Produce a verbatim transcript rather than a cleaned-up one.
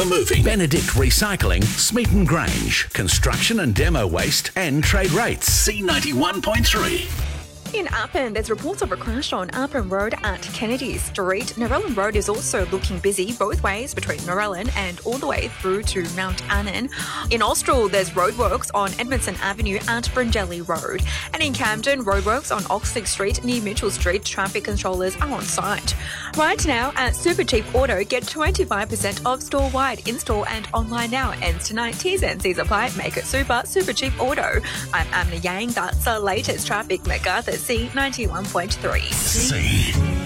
Moving. Benedict Recycling, Smeaton Grange. Construction and demo waste and trade rates. C ninety-one point three. In Appin, there's reports of a crash on Appin Road at Kennedy Street. Narellan Road is also looking busy both ways between Narellan and all the way through to Mount Annan. In Austral, there's roadworks on Edmondson Avenue at Bryngelly Road. And in Camden, roadworks on Oxley Street near Mitchell Street. Traffic controllers are on site. Right now at Supercheap Auto, get twenty-five percent off store-wide, in-store and online now. Ends tonight. T's and C's apply. Make it super, Supercheap Auto. I'm Amna Yang. That's the latest traffic. MacArthur C ninety-one point three. C.